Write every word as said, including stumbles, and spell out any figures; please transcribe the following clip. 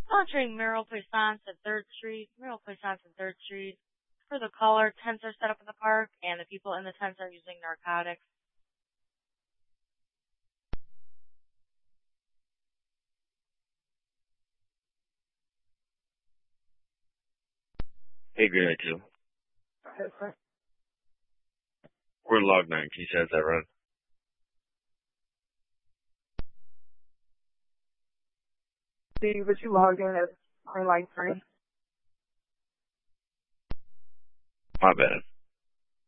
Monitoring Mural Puissance at third Street. Mural Puissance at third Street. For the caller, tents are set up in the park, and the people in the tents are using narcotics. Hey, good night, too. Yes, sir. We're log nine. Can you set that run? See, but you logged in at green light three. My bad.